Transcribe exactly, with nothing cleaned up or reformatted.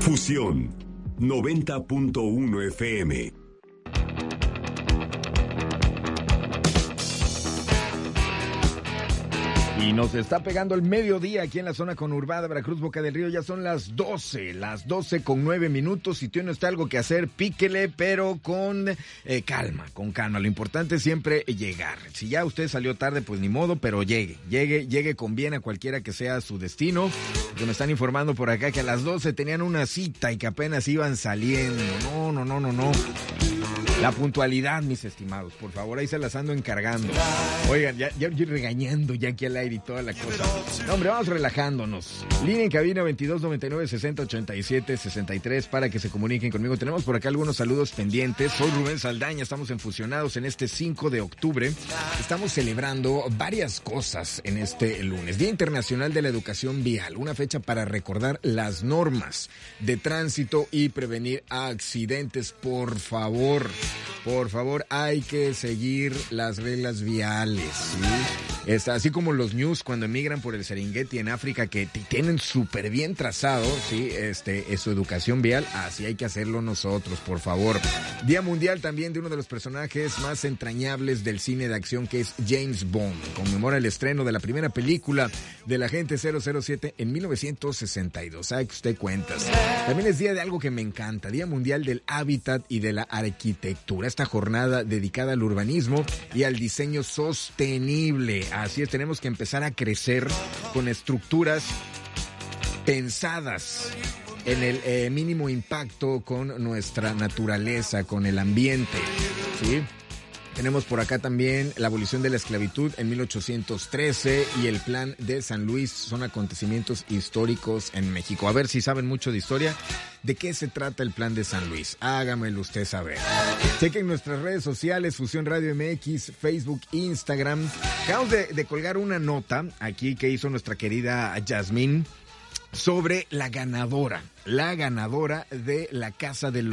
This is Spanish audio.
Fusión noventa punto uno F M. Y nos está pegando el mediodía aquí en la zona conurbada Veracruz, Boca del Río. Ya son las doce, las doce con nueve minutos. Si tiene usted algo que hacer, píquele, pero con eh, calma, con calma. Lo importante es siempre llegar. Si ya usted salió tarde, pues ni modo, pero llegue, llegue, llegue con bien a cualquiera que sea su destino. Que me están informando por acá que a las doce tenían una cita y que apenas iban saliendo. No, no, no, no, no. La puntualidad, mis estimados, por favor, ahí se las ando encargando. Oigan, ya, ya yo regañando ya aquí al aire y toda la cosa. No, hombre, vamos relajándonos. Línea en cabina veintidós noventa y nueve sesenta ochenta y siete sesenta y tres para que se comuniquen conmigo. Tenemos por acá algunos saludos pendientes. Soy Rubén Saldaña, estamos en Fusionados en este cinco de octubre. Estamos celebrando varias cosas en este lunes. Día Internacional de la Educación Vial, una fecha para recordar las normas de tránsito y prevenir accidentes. Por favor, por favor, hay que seguir las reglas viales, ¿sí? Está, así como los ñus cuando emigran por el Serengeti en África, que t- tienen súper bien trazado, ¿sí? Este, es su educación vial, así hay que hacerlo nosotros, por favor. Día Mundial también de uno de los personajes más entrañables del cine de acción, que es James Bond. Conmemora el estreno de la primera película del Agente cero cero siete en mil novecientos sesenta y dos. ¿Sabe que usted cuentas? También es día de algo que me encanta, Día Mundial del Hábitat y de la Arquitectura. Esta jornada dedicada al urbanismo y al diseño sostenible. Así es, tenemos que empezar a crecer con estructuras pensadas en el eh, mínimo impacto con nuestra naturaleza, con el ambiente, ¿sí? Tenemos por acá también la abolición de la esclavitud en mil ochocientos trece y el Plan de San Luis. Son acontecimientos históricos en México. A ver si saben mucho de historia. ¿De qué se trata el Plan de San Luis? Hágamelo usted saber. Chequen nuestras redes sociales, Fusión Radio M X, Facebook, Instagram. Acabamos de, de colgar una nota aquí que hizo nuestra querida Yasmín sobre la ganadora, la ganadora de la Casa de los